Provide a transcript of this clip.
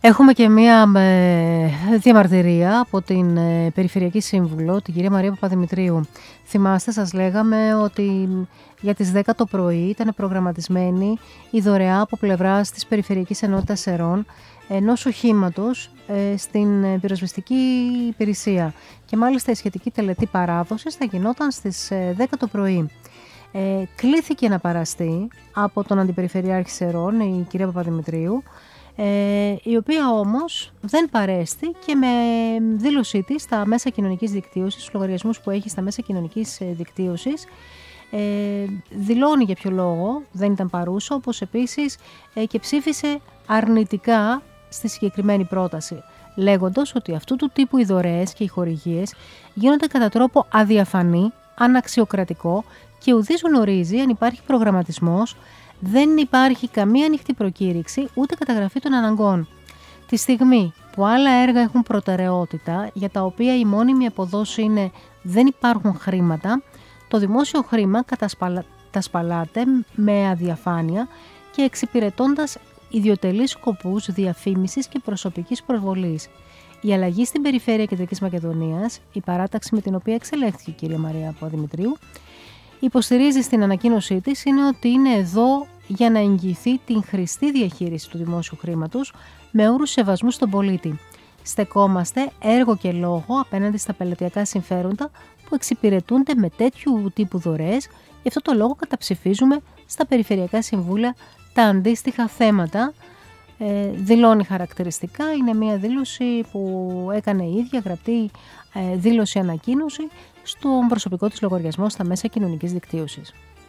Έχουμε και μία διαμαρτυρία από την Περιφερειακή Σύμβουλο, την κυρία Μαρία Παπαδημητρίου. Θυμάστε, σας λέγαμε ότι για τις 10 το πρωί ήταν προγραμματισμένη η δωρεά από πλευράς της Περιφερειακής Ενότητας Σερών ενός οχήματος στην πυροσβεστική υπηρεσία. Και μάλιστα η σχετική τελετή παράδοσης θα γινόταν στις 10 το πρωί. Κλήθηκε να παραστεί από τον Αντιπεριφερειάρχη Σερών, η κυρία Παπαδημητρίου, η οποία όμως δεν παρέστη και με δήλωσή της στα μέσα κοινωνικής δικτύωσης, στους λογαριασμούς που έχει στα μέσα κοινωνικής δικτύωσης, δηλώνει για ποιο λόγο δεν ήταν παρούσα, όπως επίσης και ψήφισε αρνητικά στη συγκεκριμένη πρόταση, λέγοντας ότι αυτού του τύπου οι δωρεές και οι χορηγίες γίνονται κατά τρόπο αδιαφανή, αναξιοκρατικό και ουδής γνωρίζει αν υπάρχει προγραμματισμός. Δεν υπάρχει καμία ανοιχτή προκήρυξη ούτε καταγραφή των αναγκών. Τη στιγμή που άλλα έργα έχουν προτεραιότητα, για τα οποία η μόνιμη αποδόση είναι δεν υπάρχουν χρήματα, το δημόσιο χρήμα κατασπαλάται με αδιαφάνεια και εξυπηρετώντας ιδιωτελείς σκοπούς διαφήμισης και προσωπικής προσβολής. Η αλλαγή στην περιφέρεια Κεντρικής Μακεδονίας, η παράταξη με την οποία εξελέχθηκε η κυρία Μαρία Παπαδημητρίου, υποστηρίζει στην ανακοίνωσή της είναι ότι είναι εδώ για να εγγυηθεί την χρηστή διαχείριση του δημόσιου χρήματος με όρους σεβασμού στον πολίτη. Στεκόμαστε έργο και λόγο απέναντι στα πελατειακά συμφέροντα που εξυπηρετούνται με τέτοιου τύπου δωρεές, γι' αυτό το λόγο καταψηφίζουμε στα Περιφερειακά Συμβούλια τα αντίστοιχα θέματα. Δηλώνει χαρακτηριστικά, είναι μια δήλωση που έκανε η ίδια, γραπτή δήλωση ανακοίνωση στον προσωπικό της λογαριασμό στα μέσα κοινωνικής δικτύωσης.